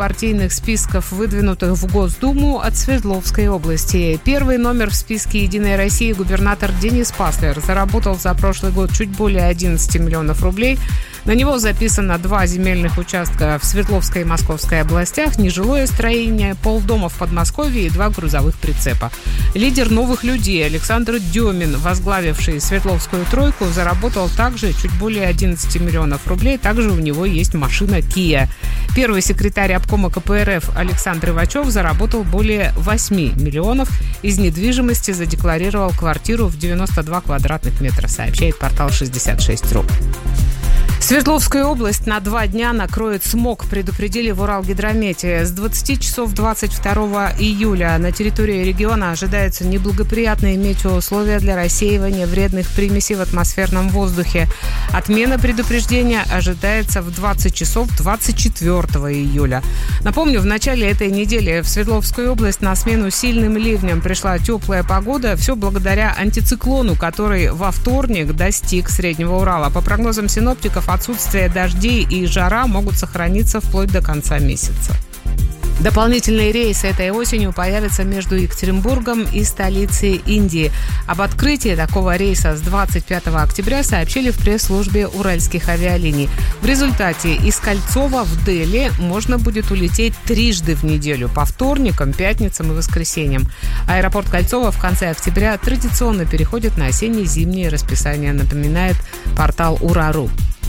партийных списков, выдвинутых в Госдуму от Свердловской области. Первый номер в списке «Единой России» губернатор Денис Паслер заработал за прошлый год чуть более 11 миллионов рублей. На него записано 2 земельных участка в Свердловской и Московской областях, нежилое строение, полдома в Подмосковье и 2 грузовых прицепа. Лидер «Новых людей» Александр Демин, возглавивший Свердловскую тройку, заработал также чуть более 11 миллионов рублей. Также у него есть машина Kia. Первый секретарь обкома КПРФ Александр Ивачев заработал более 8 миллионов. Из недвижимости задекларировал квартиру в 92 квадратных метра, сообщает портал 66.ру. Свердловскую область на 2 дня накроет смог, предупредили в Уралгидромете. С 20 часов 22 июля на территории региона ожидаются неблагоприятные метеоусловия для рассеивания вредных примесей в атмосферном воздухе. Отмена предупреждения ожидается в 20 часов 24 июля. Напомню, в начале этой недели в Свердловскую область на смену сильным ливням пришла теплая погода. Все благодаря антициклону, который во вторник достиг Среднего Урала. По прогнозам синоптиков, отсутствие дождей и жара могут сохраниться вплоть до конца месяца. Дополнительные рейсы этой осенью появятся между Екатеринбургом и столицей Индии. Об открытии такого рейса с 25 октября сообщили в пресс-службе уральских авиалиний. В результате из Кольцова в Дели можно будет улететь 3 раза в неделю – по вторникам, пятницам и воскресеньям. Аэропорт Кольцова в конце октября традиционно переходит на осенне-зимнее расписание, напоминает портал Ура.ру.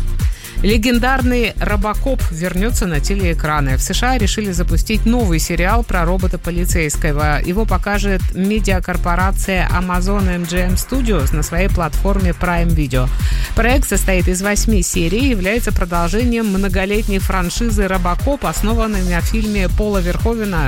Легендарный «Робокоп» вернется на телеэкраны. В США решили запустить новый сериал про робота-полицейского. Его покажет медиакорпорация Amazon MGM Studios на своей платформе Prime Video. Проект состоит из 8 серий и является продолжением многолетней франшизы «Робокоп», основанной на фильме Пола Верховена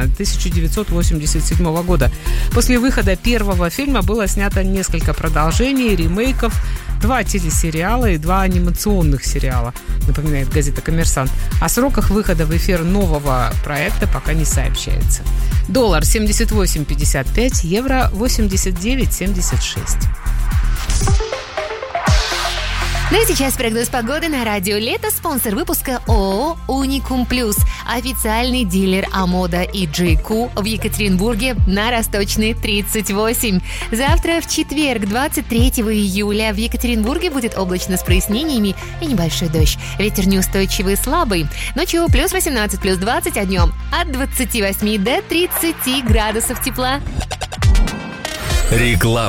1987 года. После выхода первого фильма было снято несколько продолжений, ремейков, 2 телесериала и 2 анимационных сериала, напоминает газета «Коммерсант». О сроках выхода в эфир нового проекта пока не сообщается. Доллар 78.55, евро 89.76. Ну и сейчас прогноз погоды на радио Лето. Спонсор выпуска ООО «Уникум Плюс». Официальный дилер Амода и Джейку в Екатеринбурге на Росточной 38. Завтра в четверг, 23 июля, в Екатеринбурге будет облачно с прояснениями и небольшой дождь. Ветер неустойчивый, слабый. Ночью плюс 18, плюс 20, а днем от 28 до 30 градусов тепла. Реклама.